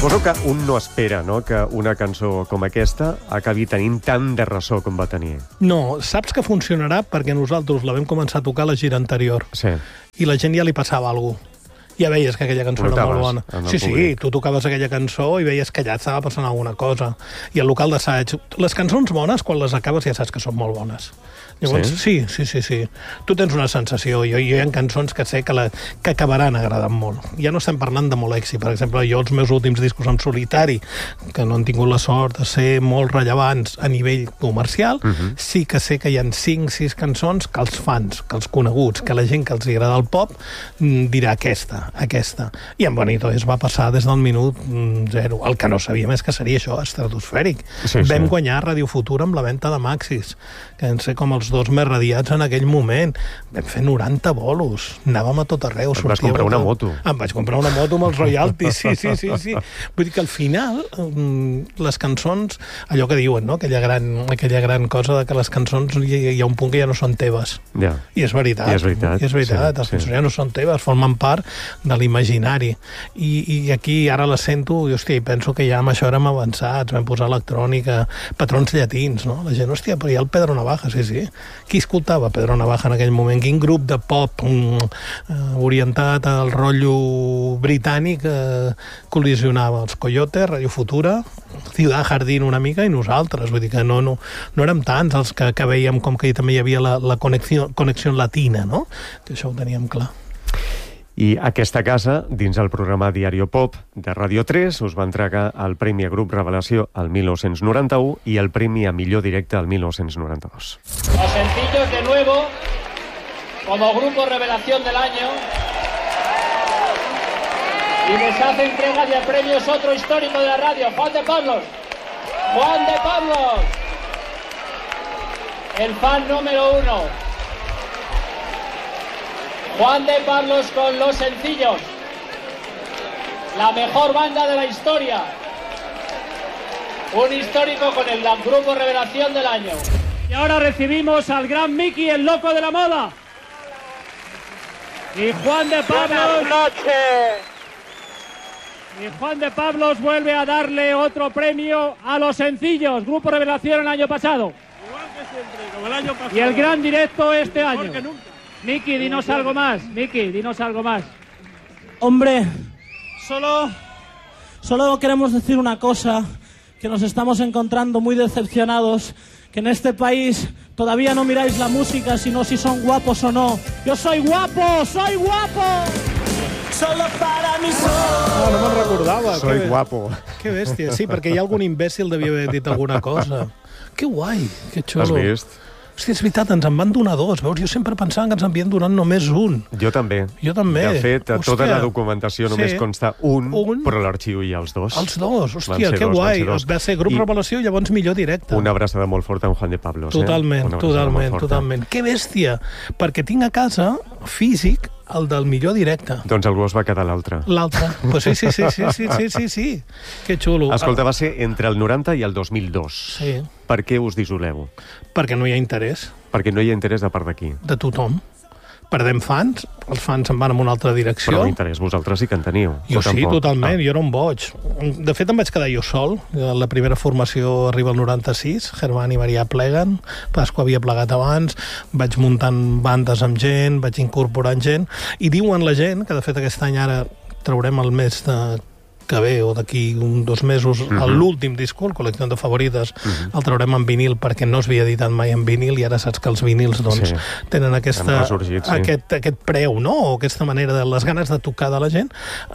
Suposo que un no espera, no?, que una cançó com aquesta acabi tenint tant de ressò com va tenir. No, saps que funcionarà perquè nosaltres la vam començar a tocar la gira anterior. Sí. I la gent ja li passava alguna cosa. Ja veies que aquella cançó era molt bona. Sí, tu tocaves aquella cançó i veies que allà estava passant alguna cosa. I el local d'assaig... Les cançons bones, quan les acabes ja saps que són molt bones. Llavors, sí. Tu tens una sensació. Jo hi ha cançons que sé que acabaran agradant molt. Ja no estem parlant de molt èxit. Per exemple, jo els meus últims discos en solitari, que no han tingut la sort de ser molt rellevants a nivell comercial, sí que sé que hi ha 5-6 cançons que els fans, que els coneguts, que la gent que els agrada el pop, dirà aquesta. I en Bonito es va passar des del minut 0. El que no sabíem és que seria això, estratosfèric. Vam guanyar Radio Futura amb la venda de Maxis, que en ser com els dos més radiats en aquell moment. Vam fer 90 bolos, anàvem a tot arreu. Et vas comprar una moto. Em vaig comprar una moto amb els royalties, sí. Vull dir que al final les cançons, allò que diuen, no?, aquella gran cosa de que les cançons hi ha un punt que ja no són teves. I és veritat. Les cançons ja no són teves, formen part de l'imaginari. I aquí ara la sento i, hòstia, penso que ja amb això érem avançats, vam posar electrònica, patrons llatins, no? La gent, hòstia, però hi ha el Pedro Navaja, sí. Qui escoltava Pedro Navaja en aquell moment? Quin grup de pop orientat al rotllo britànic col·lisionava? Els Coyotes, Radio Futura, Ciudad Jardín una mica i nosaltres. Vull dir que no érem tants els que veiem com que també hi havia la connexió latina, no? Que això ho teníem clar. I aquesta casa, dins el programa Diario Pop de Radio 3, us va entregar el Premi a Grup Revelació al 1991 i el Premi a Millor Directe al 1992. Los sencillos de nuevo, como Grupo Revelación del año, y les hace entrega de premios otro histórico de la radio, Juan de Pablos. Juan de Pablos, el fan número 1. Juan de Pablos con Los Sencillos, la mejor banda de la historia, un histórico con el Grupo Revelación del año. Y ahora recibimos al gran Miki, el loco de la moda. Y Juan de Pablos... Y Juan de Pablos vuelve a darle otro premio a Los Sencillos, Grupo Revelación el año pasado. Igual que siempre, como el año pasado. Y el gran directo este mejor año. Que nunca. Miki, dinos algo más. Miki, dinos algo más. Hombre, solo queremos decir una cosa, que nos estamos encontrando muy decepcionados, que en este país todavía no miráis la música, sino si son guapos o no. ¡Yo soy guapo! ¡Soy guapo! Solo para mi sol. No me'n recordava. Soy guapo. Que bèstia, sí, perquè hi ha algun imbècil devia haver dit alguna cosa. Que guai, que xulo. Has vist? Hòstia, és veritat, ens en van donar 2, veus? Jo sempre pensava que ens en havien donat només un. Jo també. De fet, a tota la documentació només consta un, però l'arxiu hi ha els 2. Els 2, hòstia, que guai. Va ser Grup Revelació i llavors Millor Directe. Una abraçada molt forta amb Juan de Pablos. Totalment. Que bèstia, perquè tinc a casa físic el del Millor Directe. Doncs algú es va quedar l'altre. L'altre. Pues sí. Que xulo. Escolta, va ser entre el 90 i el 2002. Sí. Per què us dissoleu? Perquè no hi ha interès. Perquè no hi ha interès de part d'aquí. De tothom. Perdem fans, els fans se'n van en una altra direcció. Però interès vosaltres sí que en teniu. Jo sí, totalment, jo era un boig. De fet, em vaig quedar jo sol. La primera formació arriba al 96, Germán i Maria pleguen, Pasqua havia plegat abans, vaig muntant bandes amb gent, vaig incorporant gent, i diuen la gent, que de fet aquest any ara traurem el mes que ve, o d'aquí 2 mesos, l'últim disc, el Col·lecció de Favorites, el traurem en vinil perquè no s'havia editat mai en vinil, i ara saps que els vinils tenen aquest preu, no? O aquesta manera de les ganes de tocar de la gent.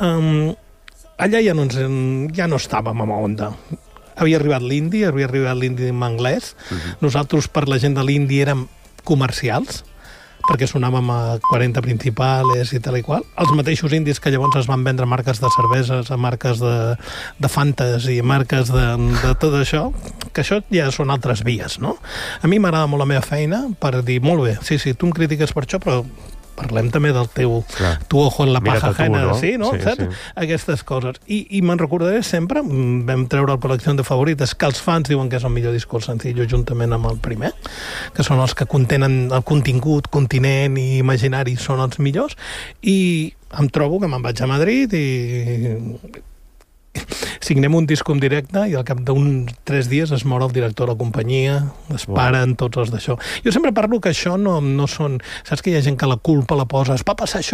Allà ja no estàvem a onda. Havia arribat l'indi en anglès. Nosaltres, per la gent de l'indi, érem comercials, perquè sonàvem a 40 principals i tal i qual. Els mateixos indis que llavors es van vendre marques de cerveses, a marques de Fantes i marques de tot això, que això ja són altres vies, no? A mi m'agrada molt la meva feina per dir, molt bé, sí, tu em critiques per això, però parlem també del teu tu ojo en la paja ajena, no? Aquestes coses. I me'n recordaré sempre, vam treure el Col·lecció de Favorites, que els fans diuen que és el millor disc senzill, juntament amb el primer, que són els que contenen el contingut, continent i imaginari, són els millors, i em trobo que me'n vaig a Madrid i signem un disc en directe i al cap d'uns 3 dies es mor el director de la companyia, es paren tots els d'això. Jo sempre parlo que això no són... Saps que hi ha gent que la culpa la posa, es va passar això